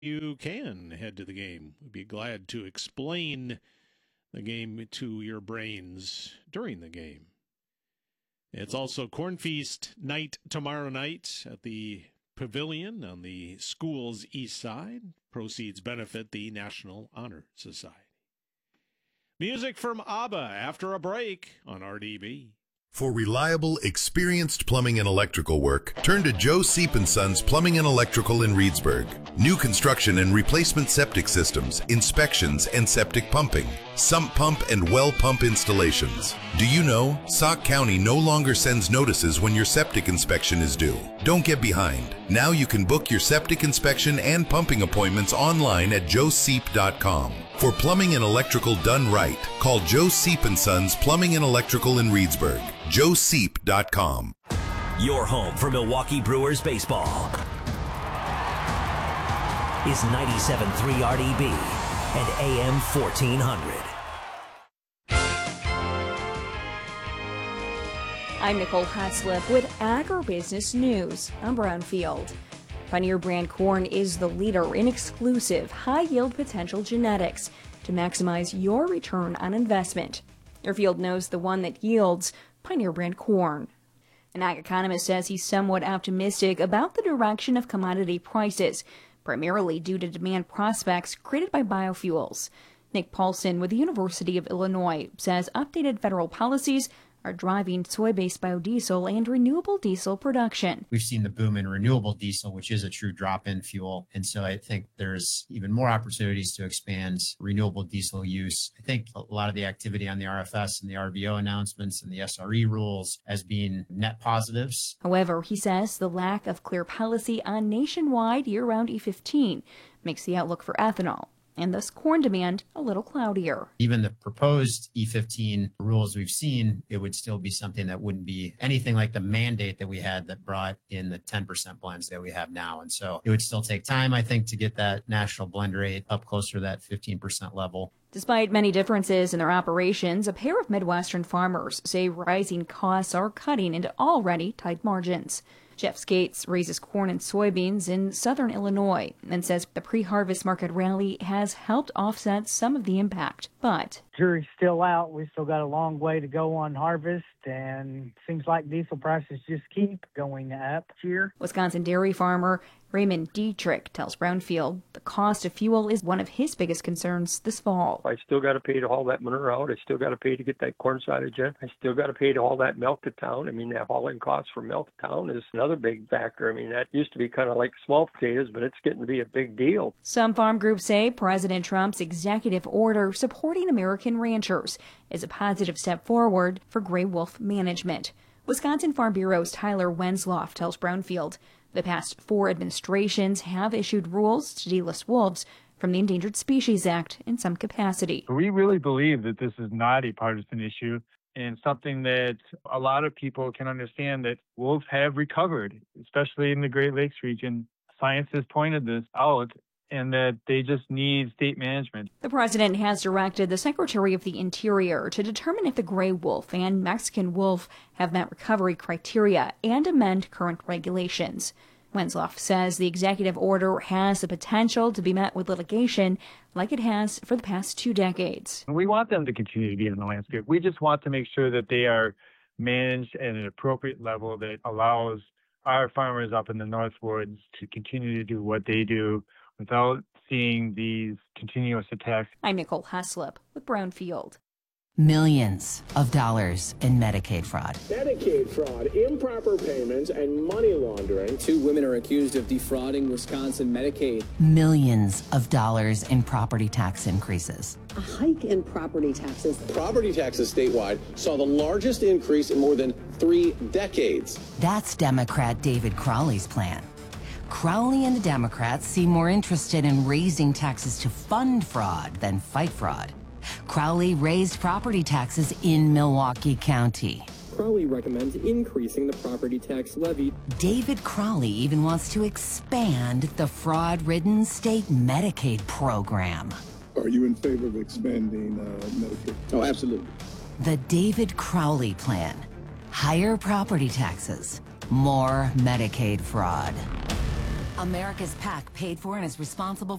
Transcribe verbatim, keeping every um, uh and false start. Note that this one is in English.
you can head to the game. We'd be glad to explain the game to your brains during the game. It's also Corn Feast night tomorrow night at the Pavilion on the school's east side. Proceeds benefit the National Honor Society. Music from ABBA after a break on R D B. For reliable, experienced plumbing and electrical work, turn to Joe Seep and Sons Plumbing and Electrical in Reedsburg. New construction and replacement septic systems, inspections, and septic pumping, sump pump and well pump installations. Do you know Sauk County no longer sends notices when your septic inspection is due? Don't get behind. Now you can book your septic inspection and pumping appointments online at joe seep dot com. For plumbing and electrical done right, call Joe Seep and Sons Plumbing and Electrical in Reedsburg. joe seep dot com. Your home for Milwaukee Brewers baseball is ninety-seven point three R D B and A M fourteen hundred. I'm Nicole Haslip with Agribusiness News. I'm Brownfield. Pioneer brand corn is the leader in exclusive, high-yield potential genetics to maximize your return on investment. Your field knows the one that yields Pioneer brand corn. An ag economist says he's somewhat optimistic about the direction of commodity prices, primarily due to demand prospects created by biofuels. Nick Paulson with the University of Illinois says updated federal policies are driving soy-based biodiesel and renewable diesel production. We've seen the boom in renewable diesel, which is a true drop-in fuel. And so I think there's even more opportunities to expand renewable diesel use. I think a lot of the activity on the R F S and the R V O announcements and the S R E rules as being net positives. However, he says the lack of clear policy on nationwide year-round E fifteen makes the outlook for ethanol and thus corn demand a little cloudier. Even the proposed E fifteen rules we've seen, it would still be something that wouldn't be anything like the mandate that we had that brought in the ten percent blends that we have now. And so it would still take time, I think, to get that national blend rate up closer to that fifteen percent level. Despite many differences in their operations, a pair of Midwestern farmers say rising costs are cutting into already tight margins. Jeff Skates raises corn and soybeans in southern Illinois and says the pre-harvest market rally has helped offset some of the impact. But jury's still out. We still got a long way to go on harvest, and seems like diesel prices just keep going up here. Wisconsin dairy farmer Raymond Dietrich tells Brownfield the cost of fuel is one of his biggest concerns this fall. I still got to pay to haul that manure out. I still got to pay to get that corn silage in. I still got to pay to haul that milk to town. I mean, that hauling cost for milk to town is another big factor. I mean, that used to be kind of like small potatoes, but it's getting to be a big deal. Some farm groups say President Trump's executive order supporting American ranchers is a positive step forward for gray wolf management. Wisconsin Farm Bureau's Tyler Wensloff tells Brownfield the past four administrations have issued rules to delist wolves from the Endangered Species Act in some capacity. We really believe that this is not a partisan issue and something that a lot of people can understand that wolves have recovered, especially in the Great Lakes region. Science has pointed this out, and that they just need state management. The president has directed the Secretary of the Interior to determine if the gray wolf and Mexican wolf have met recovery criteria and amend current regulations. Wensloff says the executive order has the potential to be met with litigation like it has for the past two decades. We want them to continue to be in the landscape. We just want to make sure that they are managed at an appropriate level that allows our farmers up in the North Woods to continue to do what they do without seeing these continuous attacks. I'm Nicole Haslip with Brownfield. Millions of dollars in Medicaid fraud. Medicaid fraud, improper payments, and money laundering. Two women are accused of defrauding Wisconsin Medicaid. Millions of dollars in property tax increases. A hike in property taxes. Property taxes statewide saw the largest increase in more than three decades. That's Democrat David Crowley's plan. Crowley and the Democrats seem more interested in raising taxes to fund fraud than fight fraud. Crowley raised property taxes in Milwaukee County. Crowley recommends increasing the property tax levy. David Crowley even wants to expand the fraud-ridden state Medicaid program. Are you in favor of expanding uh, Medicaid? Oh, absolutely. The David Crowley plan. Higher property taxes, more Medicaid fraud. America's PAC paid for and is responsible